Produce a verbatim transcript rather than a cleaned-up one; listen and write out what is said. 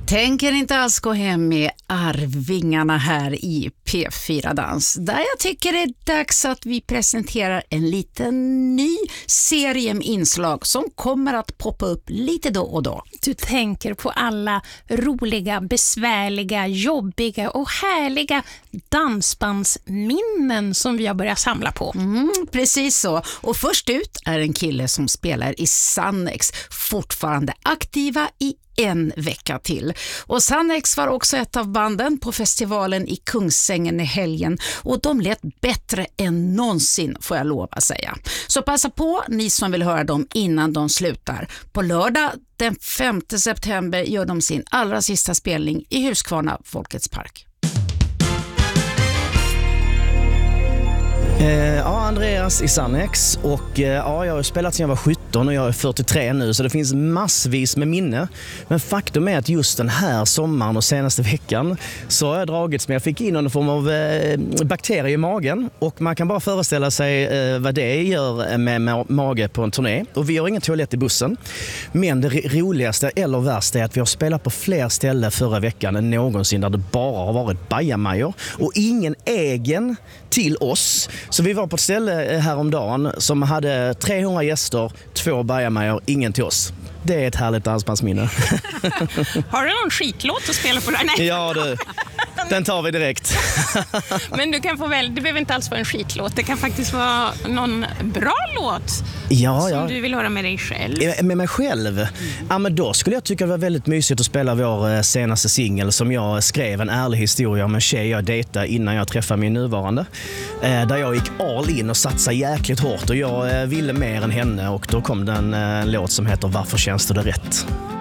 Tänker inte alls gå hem med Arvingarna här i P fyra Dans, där jag tycker det är dags att vi presenterar en liten ny serie med inslag som kommer att poppa upp lite då och då. Du tänker på alla roliga, besvärliga, jobbiga och härliga dansbandsminnen som vi har börjat samla på. Mm, precis så. Och först ut är en kille som spelar i Sannex, fortfarande aktiva i en vecka till. Och Sannex var också ett av banden på festivalen i Kungsängen i helgen, och de lät bättre än någonsin, får jag lova att säga. Så passa på, ni som vill höra dem innan de slutar. På lördag den femte september gör de sin allra sista spelning i Huskvarna Folkets park. Eh, ja, Andreas i Sannex, och eh, ja, jag har spelat sedan jag var sjutton och jag är fyrtiotre nu, så det finns massvis med minne. Men faktum är att just den här sommaren och senaste veckan så har jag dragits med, jag fick in någon form av eh, bakterier i magen, och man kan bara föreställa sig eh, vad det gör med, med mage på en turné. Och vi har ingen toalett i bussen, men det roligaste eller värsta är att vi har spelat på fler ställen förra veckan än någonsin där det bara har varit bajamajor och ingen egen till oss. Så vi var på ett ställe häromdagen som hade trehundra gäster, två bajamajor, ingen till oss. Det är ett härligt dansbandsminne. Har du någon skitlåt att spela på där? Nej. Ja, du. Den tar vi direkt. Men du kan få väl, det behöver inte alls vara en skitlåt. Det kan faktiskt vara någon bra låt ja, som ja. du vill höra med dig själv. Med mig själv? Mm. Ja, men då skulle jag tycka det var väldigt mysigt att spela vår senaste singel som jag skrev, en ärlig historia om en tjej jag dejtade innan jag träffade min nuvarande. Där jag gick all in och satsade jäkligt hårt, och jag ville mer än henne, och då kom den en låt som heter Varför känns det rätt?